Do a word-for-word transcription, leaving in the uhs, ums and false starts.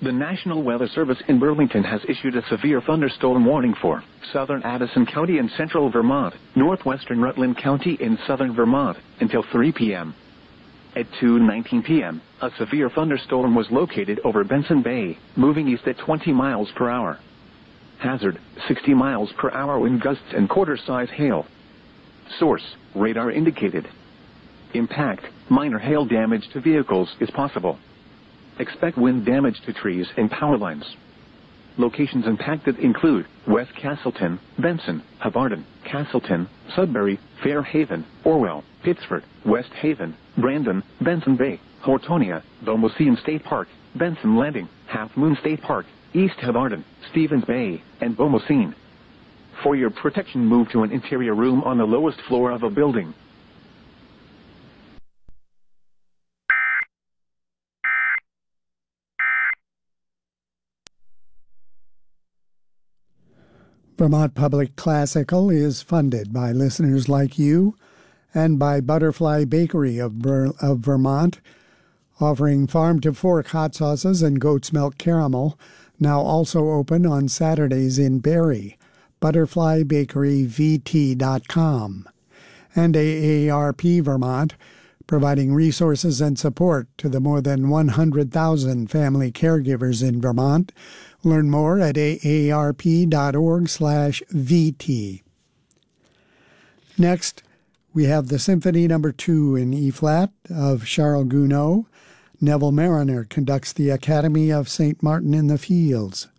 The National Weather Service in Burlington has issued a severe thunderstorm warning for southern Addison County in central Vermont, northwestern Rutland County in southern Vermont, until three p.m. At two nineteen p.m., a severe thunderstorm was located over Benson Bay, moving east at twenty miles per hour. Hazard, sixty miles per hour wind gusts and quarter-size hail. Source, radar indicated. Impact, minor hail damage to vehicles is possible. Expect wind damage to trees and power lines. Locations impacted include West Castleton, Benson, Havarden, Castleton, Sudbury, Fairhaven, Orwell, Pittsford, West Haven, Brandon, Benson Bay, Hortonia, Bomoseen State Park, Benson Landing, Half Moon State Park, East Havarden, Stevens Bay, and Bomoseen. For your protection, move to an interior room on the lowest floor of a building. Vermont Public Classical is funded by listeners like you and by Butterfly Bakery of, Ber- of Vermont, offering farm-to-fork hot sauces and goat's milk caramel, now also open on Saturdays in Barrie. butterfly bakery v t dot com. And A A R P Vermont, providing resources and support to the more than one hundred thousand family caregivers in Vermont. Learn more at A A R P dot org slash V T. Next, we have the Symphony Number Two in E-flat of Charles Gounod. Neville Mariner conducts the Academy of Saint Martin in the Fields.